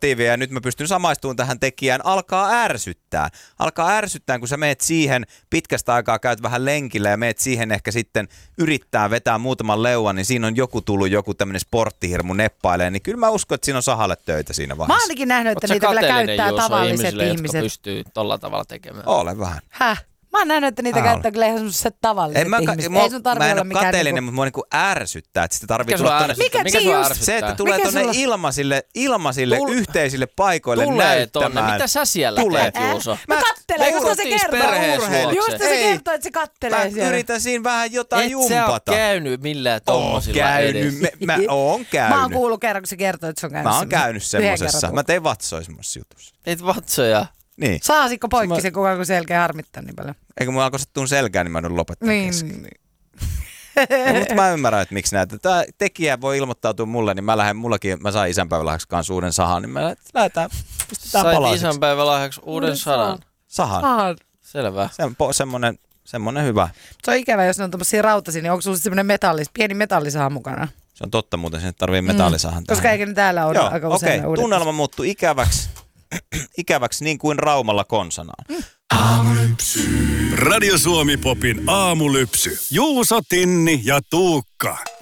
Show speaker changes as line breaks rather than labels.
motiivia ja nyt mä pystyn samaistumaan tähän tekijään, alkaa ärsyttää. Kun sä meet siihen, pitkästä aikaa käyt vähän lenkillä ja meet siihen ehkä sitten yrittää vetää muutaman leuan, niin siinä on joku tämmöinen sporttihirmu neppailee, niin kyllä mä uskon, että siinä on sahalle töitä siinä vaiheessa.
Mä oon ainakin nähnyt, että niitä vielä käyttää tavalliset ihmiset.
Jotka pystyy tolla tavalla tekemään.
Ole vähän.
Häh? Mä oon nähnyt, että niitä käyttää kyllä ihan semmoiset tavalliset ihmiset. Ei sun tarvitse olla mikään
kateellinen, mutta mua niinku ärsyttää, että sitä tarvitsee
tulla
tuonne.
Mikä sua ärsyttää?
Se, että tulee tuonne ilmaisille yhteisille paikoille näyttämään.
Tonne. Mitä sä siellä teet, Juuso?
Mä kattelen, just se kertoo. Just se kertoo, että se kattelee siellä.
Mä yritän siinä vähän jotain jumpata.
Et sä oo käynyt millään tommosilla edes.
Mä oon käynyt.
Mä oon kuullut kerran, kun se kertoo, että se on käynyt.
Mä oon käynyt semmosessa. Mä tein vatsoisemmassa jutussa.
Teit vatsoja?
Niin.
Saasikko poikki se kukaan, kun selkeä harmittaa niin paljon?
Eikö mulla alkoi sattua selkään, niin mä joudun lopettaa kesken.
Niin.
Mutta mä ymmärrän, että miksi näitä. Tämä tekijä voi ilmoittautua mulle, niin mä saan isänpäivälahjaksi kanssa uuden sahan, niin me lähdetään, pistetään palasiksi.
Sait isänpäivälahjaksi uuden sahan?
Sahan.
Selvä.
Semmonen hyvä.
Se on ikävä, jos ne on tommosia rautaisia, niin onko sulla semmoinen pieni metallisaha mukana?
Se on totta muuten, sinne tarvii metallisahan tähän.
Koska eikä ne täällä ole aika usein uudet.
Tunnelma muuttui ikäväksi niin kuin Raumalla konsanaan.
Aamulypsy. Radio Suomi Popin aamulypsy. Juuso, Tinni ja Tuukka.